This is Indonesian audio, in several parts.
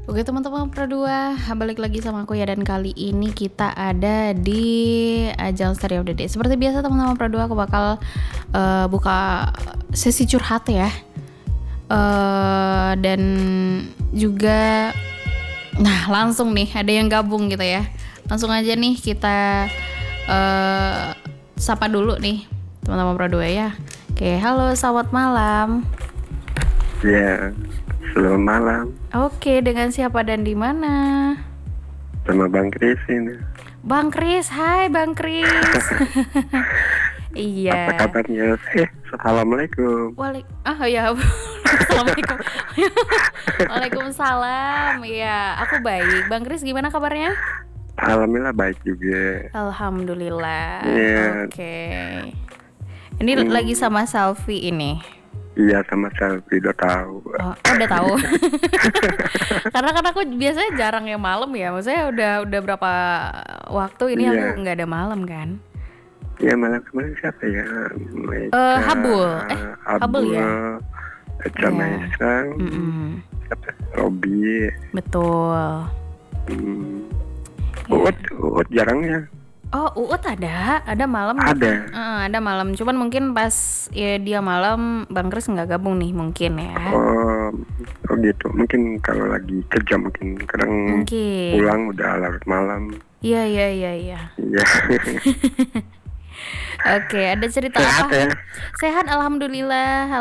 Oke teman-teman Pro2, balik lagi sama aku ya. Dan kali ini kita ada di ajang Story of the Day. Seperti biasa teman-teman Pro2, aku bakal buka sesi curhat ya. Dan juga langsung nih ada yang gabung gitu ya. Langsung aja nih kita sapa dulu nih teman-teman Pro2 ya. Oke, halo, selamat malam. Ya, selamat malam. Oke, dengan siapa dan di mana? Sama Bang Kris ini. Bang Kris, hai Bang Kris. Iya. Apa kabarnya? Assalamualaikum. Assalamualaikum. Waalaikumsalam. Iya, aku baik. Bang Kris gimana kabarnya? Alhamdulillah baik juga. Alhamdulillah. Iya. Oke. Ini lagi sama Selfie ini. Iya, sama Selfie udah tahu. Oh, udah tahu. Karena aku biasanya jarang yang malam ya. Maksudnya udah berapa waktu ini aku nggak ada malam kan? Iya, malam kemarin siapa ya? Habul ya. Eca Maesang. Siapa? Robi. Betul. Uut jarang ya. Oh, Uut ada malam. Ada malam. Cuman mungkin pas ya dia malam, Bang Kris nggak gabung nih mungkin ya. Oh gitu. Mungkin kalau lagi kerja mungkin kadang pulang udah larut malam. Iya. Iya. Oke, ada cerita sehat apa? Ya? Sehat, alhamdulillah.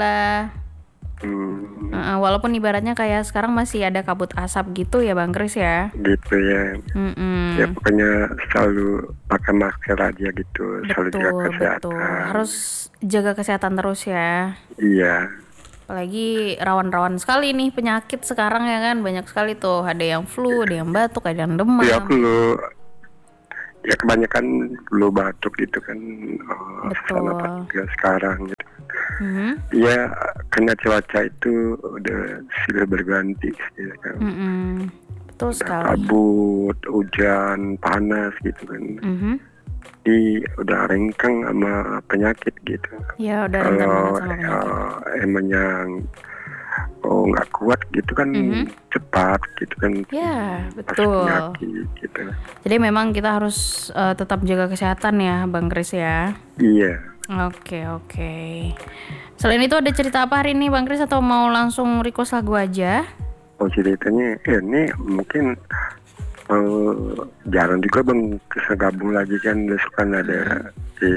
Walaupun ibaratnya kayak sekarang masih ada kabut asap gitu ya Bang Kris ya. Gitu ya. Ya pokoknya selalu pakai masker aja gitu. Selalu jaga kesehatan. Betul. Harus jaga kesehatan terus ya. Iya. Apalagi rawan-rawan sekali nih penyakit sekarang ya kan. Banyak sekali tuh. Ada yang flu, ada yang batuk, ada yang demam. Ya flu. Ya kebanyakan flu batuk gitu kan. Betul. Juga sekarang gitu. Ya karena cuaca itu sudah berganti gitu kan. Betul sekali. Kabut, hujan, panas gitu kan. Jadi udah rengkang sama penyakit gitu. Ya udah rengkang banget sama penyakit. Emangnya nggak kuat gitu kan, cepat gitu kan. Ya betul. Penyakit gitu. Jadi memang kita harus tetap jaga kesehatan ya Bang Kris ya. Iya. Oke. Selain itu ada cerita apa hari ini Bang Kris, atau mau langsung request lagu aja? Oh ceritanya ini mungkin jarang juga Bang Kris gabung lagi kan. Besok kan ada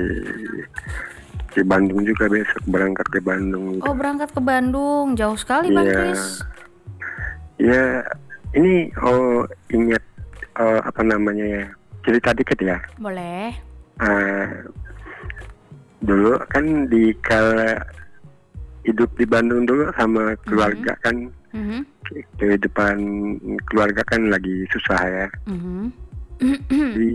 di Bandung juga, besok berangkat ke Bandung gitu. Oh berangkat ke Bandung, jauh sekali Bang Kris. Ya ini ingat apa namanya ya, cerita dikit ya. Boleh. Dulu kan di kala hidup di Bandung dulu sama keluarga kan, kehidupan keluarga kan lagi susah ya. Jadi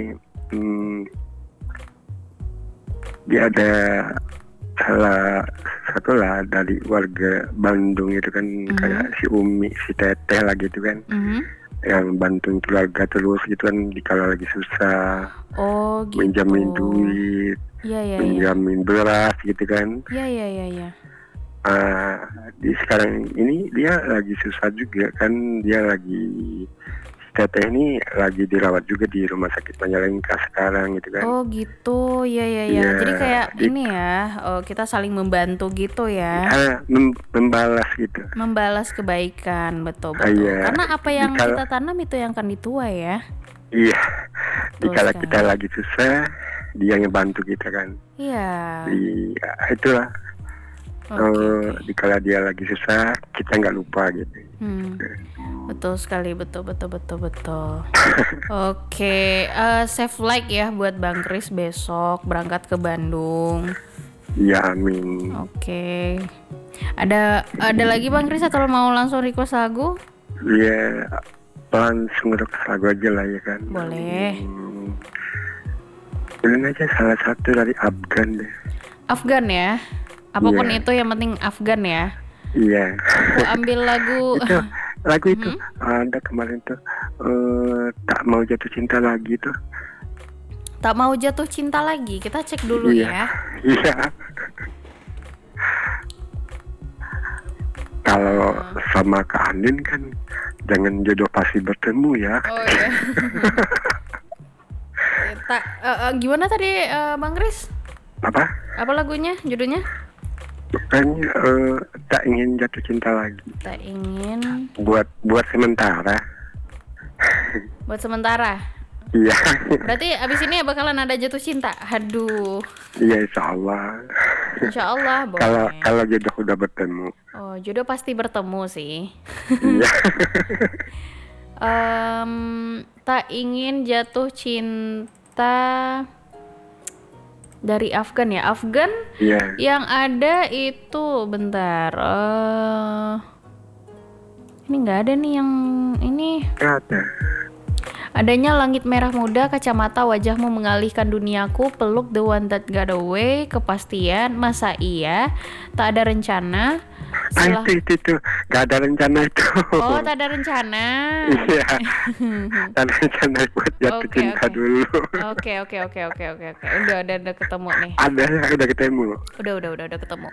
dia ada salah satu lah dari warga Bandung itu kan, kayak si Umi, si Teteh lah gitu kan, yang bantuin keluarga terus gitu kan di kala lagi susah. Oh gitu. Minjamin duit, minjamin beras gitu kan. Iya. Di sekarang ini dia lagi susah juga kan. Dia lagi, Teteh ini lagi dirawat juga di rumah sakit Majalengka sekarang gitu kan. Oh gitu, iya. Jadi kayak ini ya, kita saling membantu gitu ya. Membalas gitu. Membalas kebaikan, betul. Karena apa yang kita tanam itu yang akan dituai ya. Iya. Dikala kita lagi susah, dia ngebantu kita kan. Iya. Itulah. Dikala dia lagi susah, kita nggak lupa gitu. Betul sekali, betul. Oke, save like ya buat Bang Kris besok berangkat ke Bandung. Ya amin. Oke. Ada lagi Bang Kris atau mau langsung request lagu? Iya, langsung request lagu aja lah ya kan. Boleh. Pilih aja salah satu dari Afgan deh. Afgan ya. Apapun itu yang penting Afgan ya. Iya. Aku ambil lagu. Lagu itu ada kemarin tuh, tak mau jatuh cinta lagi tuh. Tak mau jatuh cinta lagi. Kita cek dulu ya. Iya. Kalau sama Kak Andin kan jangan jodoh pasti bertemu ya. Oh iya. Gimana tadi Bang Kris? Apa? Apa lagunya? Judulnya? Bukan tak ingin jatuh cinta lagi. Tak ingin. Buat sementara. Buat sementara. Iya. Berarti abis ini bakalan ada jatuh cinta. Aduh. Iya, insya Allah. Insya Allah boleh. Kalau jodoh udah bertemu. Oh, jodoh pasti bertemu sih. Iya. Tak ingin jatuh cinta dari Afgan ya. Afgan yang ada itu bentar. Ini nggak ada nih yang ini. Nggak ada. Adanya langit merah muda, kacamata wajahmu mengalihkan duniaku, peluk the one that got away, kepastian, masa iya, tak ada rencana. Itu gak ada rencana itu. Oh, tak ada rencana. Iya. Tak ada rencana buat jatuh cinta dulu. Oke. Udah ketemu nih. Ada yang udah ketemu. Udah ketemu.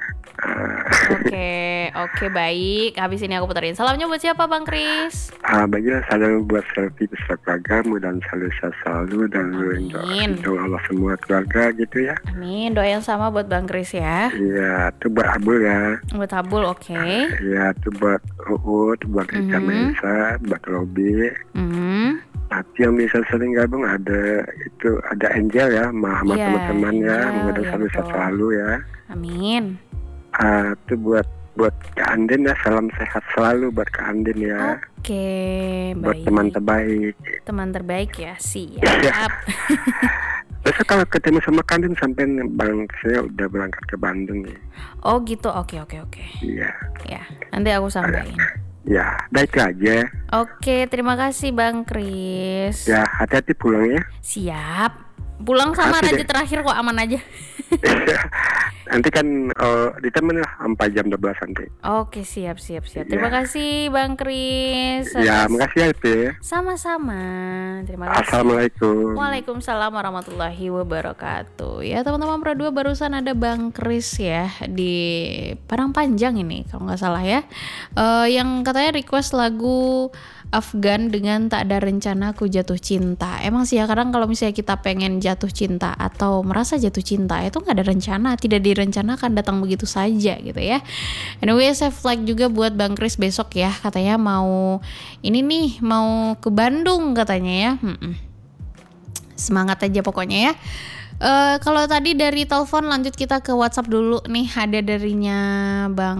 Oke, baik. Habis ini aku puterin. Salamnya buat siapa, Bang Kris? Baiklah, salam buat selfie beserta keluargamu dan selalu dan doa Allah semua keluarga gitu ya. Amin. Doa yang sama buat Bang Kris ya. Iya, itu buat Abul ya. Buat Abul, oke. Iya, itu buat Uut, buat Ika Mesa, buat Robi. Tapi yang bisa sering gabung ada Angel ya, sama teman-teman ya, mudah-mudahan selalu ya. Amin. Itu buat Kak Andin ya, salam sehat selalu buat Kak Andin ya. Oke, buat baik. Teman terbaik. Teman terbaik ya, siap. Besok kalau ketemu sama Kak Andin sampai Bang saya udah berangkat ke Bandung nih. Oh gitu, oke. Iya. Ya, nanti aku sampaikan. Ya, baik aja. Oke, terima kasih Bang Kris. Ya, hati-hati pulang ya. Siap. Pulang sama raja terakhir kok aman aja. Nanti kan ditemen lah 4 jam 12 nanti. Oke, siap. Terima kasih Bang Kris. Ya, makasih ya itu. Sama-sama. Terima kasih. Assalamualaikum. Waalaikumsalam warahmatullahi wabarakatuh. Ya teman-teman Pro 2, barusan ada Bang Kris ya di Padang Panjang ini kalau nggak salah ya. Yang katanya request lagu Afgan dengan Tak Ada Rencana Ku Jatuh Cinta. Emang sih ya, kadang kalau misalnya kita pengen jatuh cinta atau merasa jatuh cinta itu nggak ada rencana, tidak direncanakan, datang begitu saja gitu ya. Anyway, saya flag juga buat Bang Kris besok ya, katanya mau ke Bandung katanya ya. Semangat aja pokoknya ya. Kalau tadi dari telepon, lanjut kita ke WhatsApp dulu nih. Ada darinya Bang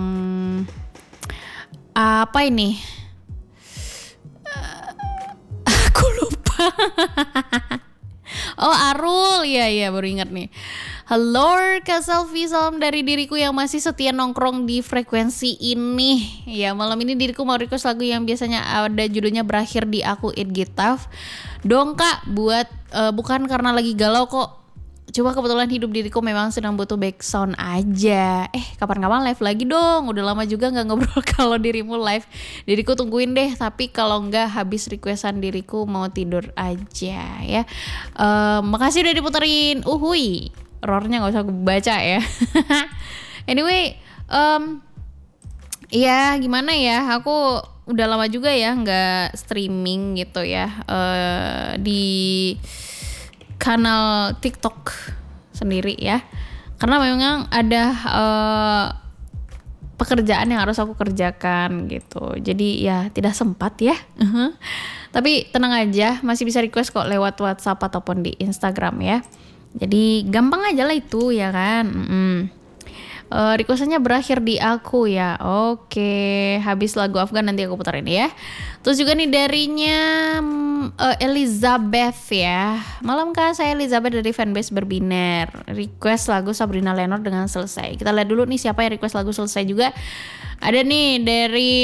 apa ini? Aku lupa. Oh, Arul. Iya baru ingat nih. Halo Kak Selfie, salam dari diriku yang masih setia nongkrong di frekuensi ini. Ya, malam ini diriku mau request lagu yang biasanya ada judulnya Berakhir di Aku It Gitaf. Dong Kak, buat bukan karena lagi galau kok. Cuma kebetulan hidup diriku memang sedang butuh background aja. Kapan-kapan live lagi dong. Udah lama juga gak ngobrol kalau dirimu live. Diriku tungguin deh. Tapi kalau enggak, habis requestan diriku mau tidur aja ya. Makasih udah diputerin. Uhui, roarnya gak usah gue baca ya. Anyway, ya gimana ya, aku udah lama juga ya gak streaming gitu ya, di kanal TikTok sendiri ya, karena memang ada pekerjaan yang harus aku kerjakan gitu, jadi ya tidak sempat ya. Tapi tenang aja, masih bisa request kok lewat WhatsApp ataupun di Instagram ya, jadi gampang aja lah itu ya kan. Requestannya Berakhir di Aku ya. Oke, habis lagu Afgan nanti aku puterin ya. Terus juga nih darinya Elizabeth ya. Malam Kak, saya Elizabeth dari fanbase Berbinar. Request lagu Sabrina Lenor dengan Selesai. Kita lihat dulu nih siapa yang request lagu Selesai juga. Ada nih dari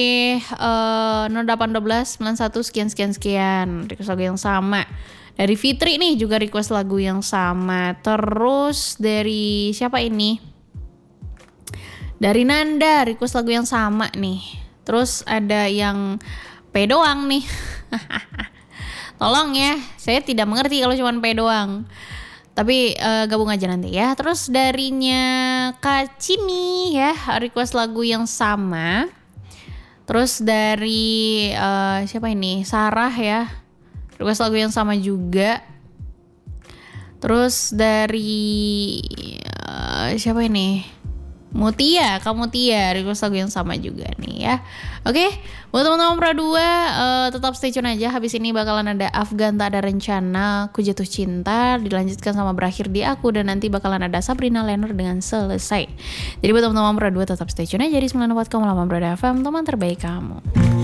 081291 sekian. Request lagu yang sama. Dari Fitri nih juga request lagu yang sama. Terus dari siapa ini? Dari Nanda request lagu yang sama nih. Terus ada yang P doang nih. Tolong ya, saya tidak mengerti kalau cuma P doang. Tapi gabung aja nanti ya. Terus darinya Kak Cimi ya request lagu yang sama. Terus dari siapa ini? Sarah ya. Request lagu yang sama juga. Terus dari siapa ini? Mutia, kamu Tia, request lagu yang sama juga nih ya. Oke, buat teman-teman Pra 2 tetap stay tune aja. Habis ini bakalan ada Afgan Tak Ada Rencana, Ku Jatuh Cinta, dilanjutkan sama Berakhir di Aku, dan nanti bakalan ada Sabrina Lenor dengan Selesai. Jadi buat teman-teman Pra 2 tetap stay tune aja di 94,8 Brada FM, teman terbaik kamu.